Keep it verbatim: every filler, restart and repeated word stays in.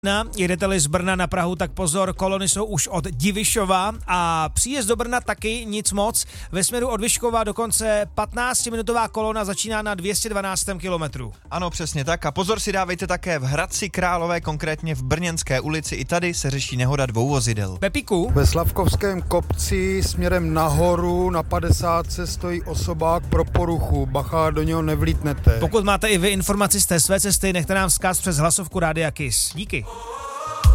Jedete-li z Brna na Prahu, tak pozor, kolony jsou už od Divišova a příjezd do Brna taky nic moc. Ve směru od Vyškova dokonce patnáctiminutová kolona začíná na dvě stě dvanáct kilometrů. Ano, přesně tak. A pozor si dávejte také v Hradci Králové, konkrétně v Brněnské ulici. I tady se řeší nehoda dvou vozidel. Pepíku. Ve Slavkovském kopci směrem nahoru na padesátce stojí osobák pro poruchu. Bacha, do něho nevlítnete. Pokud máte i vy informaci z té své cesty, nechte nám vzkaz přes hlasovku Rádia Kiss. Díky.